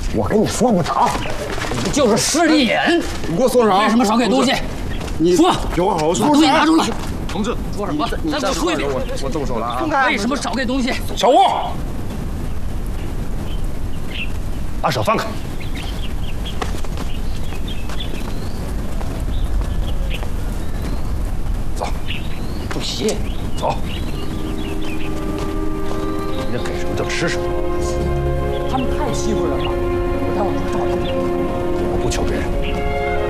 我跟你说不成， 你就是势利眼。 你给我松手！ 为什么少给东西？ 你说， 给我好好说。 把东西拿出来。 同志， 说什么？再给我说一遍。 我动手了啊！ 为什么少给东西？ 小吴，把手放开。走， 不行， 走。人家给什么就吃什么。 他们太欺负人了，我待会儿去告他们。 我不求别人。